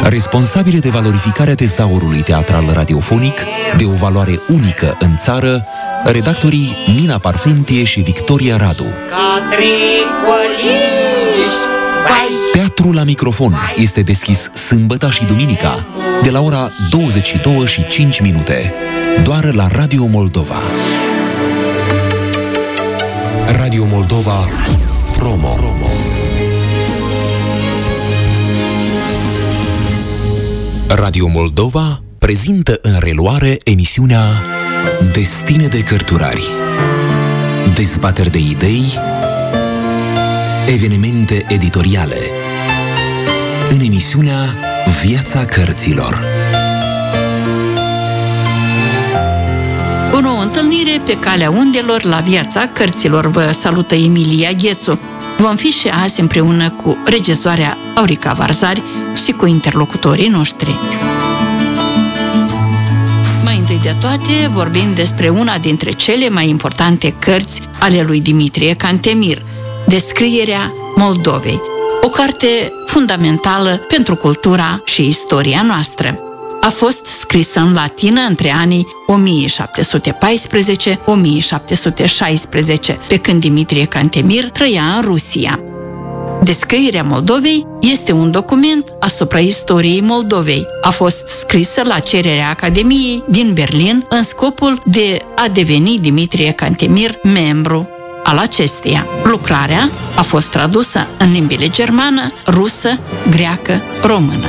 responsabile de valorificarea tezaurului teatral radiofonic, de o valoare unică în țară, redactorii Nina Parfentie și Victoria Radu. Teatrul la microfon este deschis sâmbătă și duminica, de la ora 22:05, doar la Radio Moldova. Radio Moldova Promo. Radio Moldova prezintă în reluare emisiunea Destine de cărturari. Dezbateri de idei, evenimente editoriale. În emisiunea Viața cărților. O nouă întâlnire pe calea undelor la Viața cărților. Vă salută Emilia Ghețu. Vom fi și azi împreună cu regizoarea Aurica Varzari și cu interlocutorii noștri. Mai întâi de toate vorbim despre una dintre cele mai importante cărți ale lui Dimitrie Cantemir, Descrierea Moldovei, o carte fundamentală pentru cultura și istoria noastră. A fost scrisă în latină între anii 1714-1716, pe când Dimitrie Cantemir trăia în Rusia. Descrierea Moldovei este un document asupra istoriei Moldovei. A fost scrisă la cererea Academiei din Berlin în scopul de a deveni Dimitrie Cantemir membru al acesteia. Lucrarea a fost tradusă în limbile germană, rusă, greacă, română.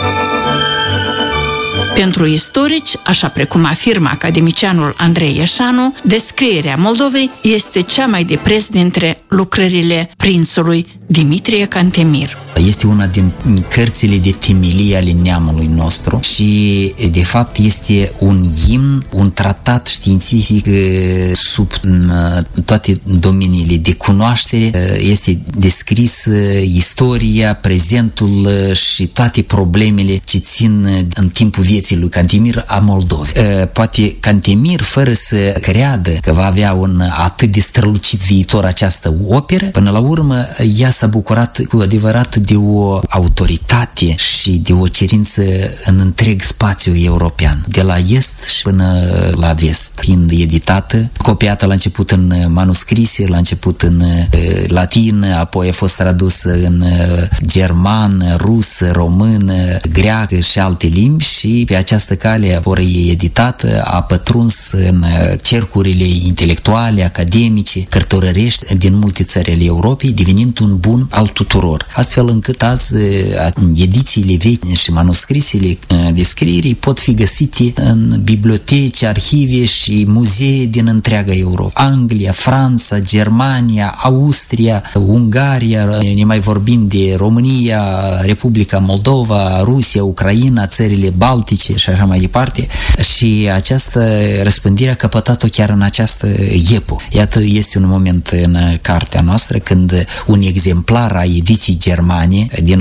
Pentru istorici, așa precum afirmă academicianul Andrei Ieșanu, Descrierea Moldovei este cea mai de preț dintre lucrările prințului Dimitrie Cantemir. Este una din cărțile de temelie ale neamului nostru și, de fapt, este un imn, un tratat științific sub toate domeniile de cunoaștere. Este descris istoria, prezentul și toate problemele ce țin în timpul vieții lui Cantemir a Moldovei. Poate Cantemir, fără să creadă că va avea un atât de strălucit viitor această operă, până la urmă ea s-a bucurat cu adevărat de o autoritate și de o cerință în întreg spațiul european, de la est și până la vest, fiind editată, copiată la început în manuscrise, la început în latină, apoi a fost tradusă în germană, rusă, română, greacă și alte limbi și pe această cale, ori editată, a pătruns în cercurile intelectuale, academice, cărturărești din multe țări ale Europei, devenind un bun al tuturor. Astfel încât azi edițiile vechi și manuscrisele descrierii pot fi găsite în biblioteci, arhive și muzee din întreaga Europa. Anglia, Franța, Germania, Austria, Ungaria, ne mai vorbim de România, Republica Moldova, Rusia, Ucraina, țările Baltice și așa mai departe. Și această răspândire a căpătat-o chiar în această epocă. Iată, este un moment în cartea noastră când un exemplar a ediției germane din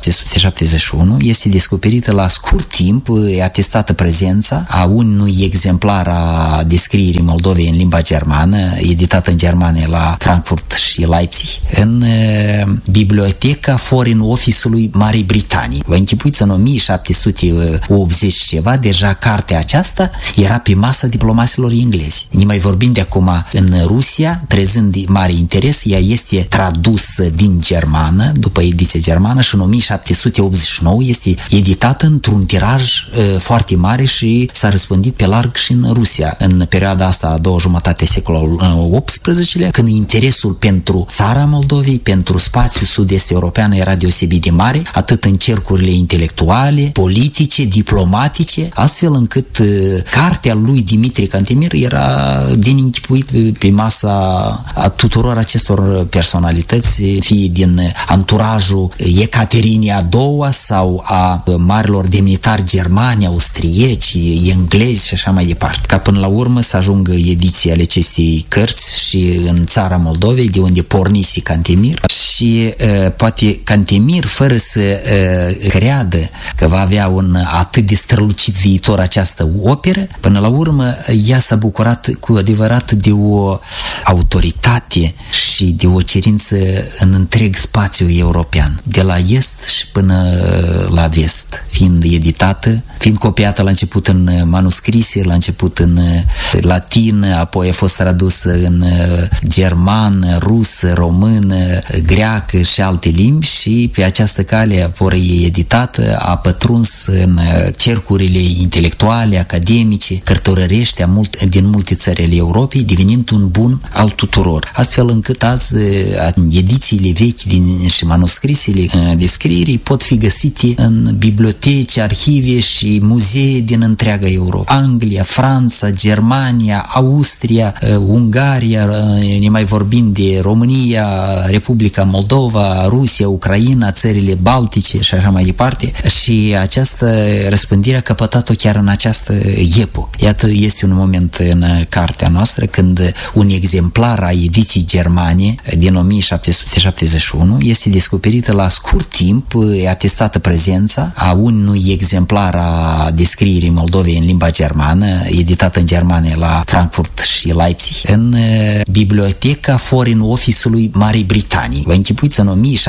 1771 este descoperită la scurt timp, atestată prezența a unui exemplar a Descrierii Moldovei în limba germană, editată în germană la Frankfurt și Leipzig, în biblioteca Foreign Office-ului Marii Britanii. Vă închipuiți, în 1780 ceva, deja cartea aceasta era pe masa diplomaților englezi. Ne mai vorbim de acum în Rusia, trezând mare interes, ea este tradusă din germană, după ediție germană, și în 1789 este editată într-un tiraj foarte mare și s-a răspândit pe larg și în Rusia. În perioada asta, a doua jumătate secolului XVIII-lea, când interesul pentru țara Moldovei, pentru spațiul sud-est european era deosebit de mare, atât în cercurile intelectuale, politice, diplomatice, astfel încât cartea lui Dimitrie Cantemir era din închipuit pe masa a tuturor acestor personalități, fie din anturajul Ecaterinei a doua sau a marilor demnitari germani, austrieci, englezi și așa mai departe. Ca până la urmă să ajungă ediții ale acestei cărți și în țara Moldovei, de unde pornise Cantemir. Și poate Cantemir, fără să creadă că va avea un atât de strălucit viitor această operă, până la urmă ea s-a bucurat cu adevărat de o autoritate și de o cerință în întreg spațiul european. Mediteranean, de la est și până la vest, fiind editată, fiind copiată la început în manuscrise, la început în latin, apoi a fost tradusă în german, rusă, română, greacă și alte limbi și pe această cale, apoi editată, a pătruns în cercurile intelectuale, academice, cărturărești din multe țări ale Europei, devenind un bun al tuturor. Astfel încât azi edițiile vechi și manuscrisele descrierii pot fi găsite în biblioteci, arhive și muzee din întreaga Europa. Anglia, Franța, Germania, Austria, Ungaria, ne mai vorbim de România, Republica Moldova, Rusia, Ucraina, țările Baltice și așa mai departe. Și această răspândire a căpătat-o chiar în această epocă. Iată, este un moment în cartea noastră când un exemplar a ediției germane din 1771 este descoperită la scurt timp, e atestată prezența a unui exemplar a descrierii Moldovei în limba germană, editată în germană la Frankfurt și Leipzig, în biblioteca Foreign Office-ului Marii Britanii. Vă închipuiți, în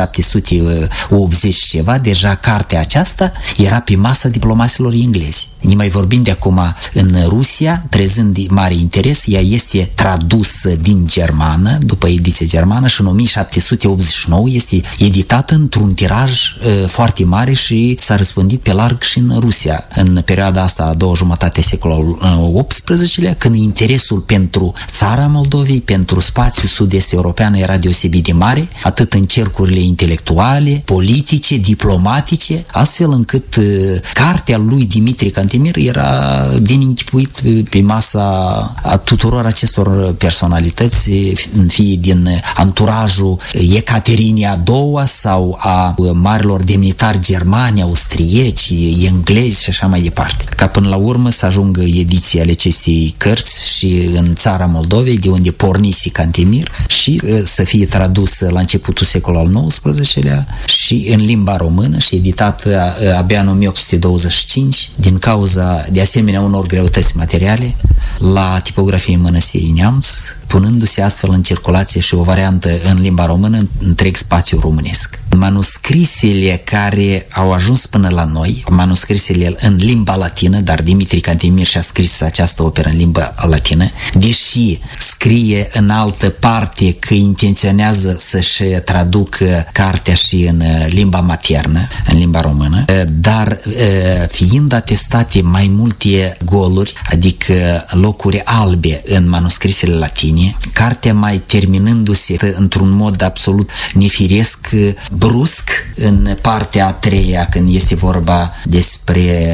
1780 ceva, deja cartea aceasta era pe masa diplomaților englezi. Ne mai vorbim de acum în Rusia, trezând mare interes, ea este tradusă din germană, după ediție germană, și în 1789 este editată într-un tiraj foarte mare și s-a răspândit pe larg și în Rusia. În perioada asta, a doua jumătate a secolului XVIII-lea, când interesul pentru țara Moldovei, pentru spațiul sud-est european era deosebit de mare, atât în cercurile intelectuale, politice, diplomatice, astfel încât cartea lui Dimitrie Cantemir era din închipuit pe masa a tuturor acestor personalități, fie din anturajul Ecaterinei a doua sau a marilor demnitari germani, austrieci, englezi și așa mai departe. Ca până la urmă să ajungă ediția ale acestei cărți și în țara Moldovei, de unde pornise Cantemir, și să fie tradusă la începutul secolului al XIX-lea și în limba română și editată abia în 1825 din cauza de asemenea unor greutăți materiale la tipografie Mănăstirii Neamț, punându-se astfel în circulație și o variantă în limba română în întreg spațiu românesc. Manuscrisele care au ajuns până la noi, manuscrisele în limba latină, dar Dimitrie Cantemir și-a scris această operă în limba latină, deși scrie în altă parte că intenționează să-și traducă cartea și în limba maternă, în limba română, dar fiind atestate mai multe goluri, adică locuri albe în manuscrisele latine, cartea mai terminându-se într-un mod absolut nefiresc, brusc, în partea a treia, când este vorba despre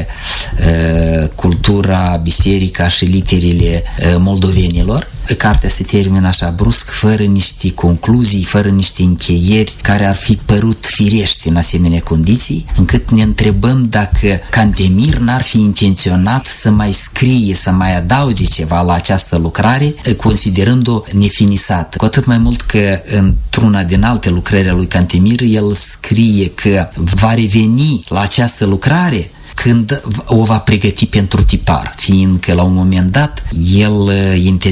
cultura, biserica și literele moldovenilor, cartea se termină așa brusc, fără niște concluzii, fără niște încheieri care ar fi părut firești în asemenea condiții, încât ne întrebăm dacă Cantemir n-ar fi intenționat să mai scrie, să mai adauge ceva la această lucrare, considerând-o nefinisată. Cu atât mai mult că într-una din alte lucrări a lui Cantemir, el scrie că va reveni la această lucrare când o va pregăti pentru tipar, fiindcă la un moment dat el intenționează